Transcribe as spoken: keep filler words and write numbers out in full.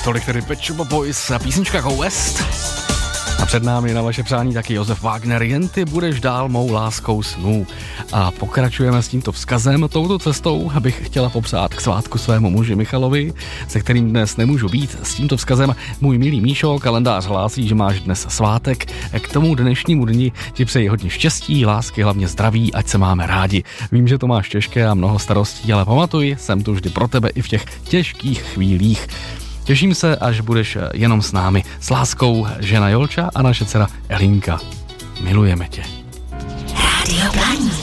Tolik tedy Pet Shop Boys a písnička Go West. A před námi na vaše přání taky Josef Wagner, jen ty budeš dál mou láskou snů. A pokračujeme s tímto vzkazem. Touto cestou bych chtěla popsat k svátku svému muži Michalovi, se kterým dnes nemůžu být. S tímto vzkazem: můj milý Míšo, kalendář hlásí, že máš dnes svátek. K tomu dnešnímu dni ti přeji hodně štěstí, lásky, hlavně zdraví, ať se máme rádi. Vím, že to máš těžké a mnoho starostí, ale pamatuj, jsem tu vždy pro tebe i v těch těžkých chvílích. Těším se, až budeš jenom s námi. S láskou, žena Jolča a naše dcera Elinka. Milujeme tě. Rádio Blaník.